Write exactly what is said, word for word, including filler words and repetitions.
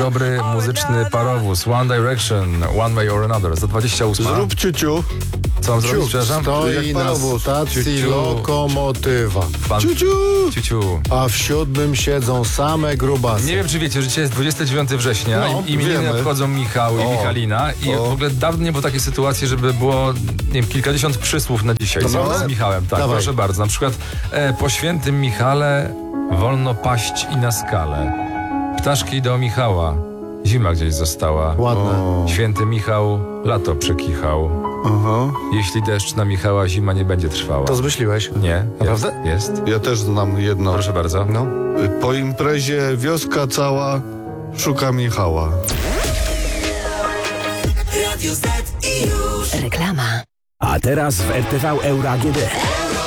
Dobry muzyczny parowóz One Direction, One Way or Another, sto dwadzieścia osiem. Zrób ciuciu. Co mam zrobić, przepraszam? Stoi Jak na parowóz. stacji Ciu, ciu. lokomotywa, Pan... Ciuciu. Ciuciu. a w siódmym siedzą same grubasy. Nie wiem, czy wiecie, że dzisiaj jest dwudziestego dziewiątego września No, i imieniny wiemy. obchodzą Michał i O, Michalina i o. w ogóle dawno nie było takiej sytuacji, żeby było, nie wiem, kilkadziesiąt przysłów na dzisiaj z, prawda? z Michałem. Tak, Dawaj. proszę bardzo. Na przykład e, po świętym Michale wolno paść i na skale. Ptaszki do Michała, zima gdzieś została. Ładne. Święty Michał lato przekichał. Aha. Jeśli deszcz na Michała, zima nie będzie trwała. To zmyśliłeś? Nie. Naprawdę? Jest. jest. Ja też znam jedno. Proszę bardzo. No. Po imprezie wioska cała szuka Michała. Reklama. A teraz w R T V Euro A G D.